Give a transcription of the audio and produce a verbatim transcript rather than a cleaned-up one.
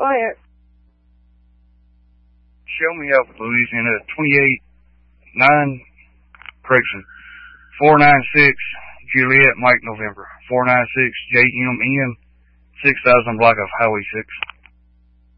quiet. Show me up, Louisiana, twenty-eight nine, correction, four nine six, Juliet, Mike, November, four nine six, J M N, six thousand block of Highway six.